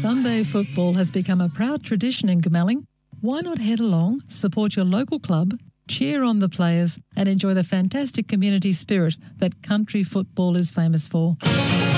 Sunday football has become a proud tradition in Goomalling. Why not head along, support your local club, cheer on the players and enjoy the fantastic community spirit that country football is famous for?